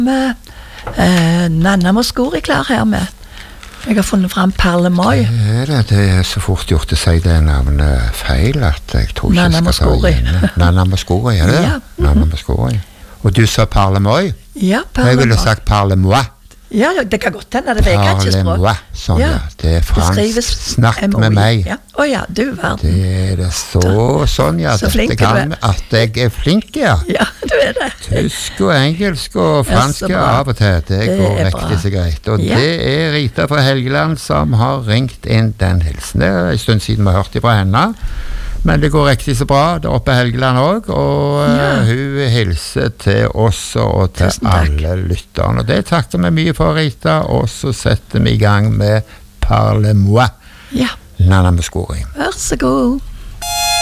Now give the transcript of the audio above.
Nanna Moscori klar her med. Jeg har funnet frem Parlemoy. Det så fort gjort å si det navnet feil at jeg tror ikke Nanna jeg skal ta igjen. Nanna Moscori, er det? Ja. Nanna Moscori. Og du sa Parlemoy? Ja, Jeg ville sagt Parlemois. Ja, det kan godt hende, det vet jeg ikke språk. Parlemois, sånn ja. Det er fransk. Snakk med meg. Ja. Åja, du verden. Det er det sånn, ja. Så flink du er. At jeg er flink, ja. Ja, du er det. Tysk og engelsk og fransk av og til. Det går riktig så greit. Og det er Rita fra Helgeland som har ringt inn den hilsen. Det er en stund siden vi har hørt fra henne. Men det går riktig så bra der oppe i Helgeland også, og hun hilser til oss og til alle lytterne. Og det takker vi mye for, Rita, og så setter vi i gang med Parlemois. Ja. Nanna Moscori. Vær så god.